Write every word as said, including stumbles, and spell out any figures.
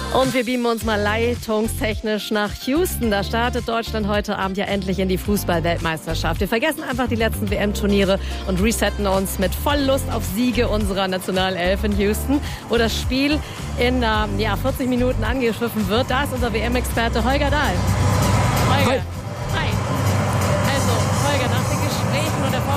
Und wir beamen uns mal leitungstechnisch nach Houston. Da startet Deutschland heute Abend ja endlich in die Fußball-Weltmeisterschaft. Wir vergessen einfach die letzten W M-Turniere und resetten uns mit voll Lust auf Siege unserer Nationalelf in Houston, wo das Spiel in äh, ja, vierzig Minuten angepfiffen wird. Da ist unser W M-Experte Holger Dahl. Holger. Hi.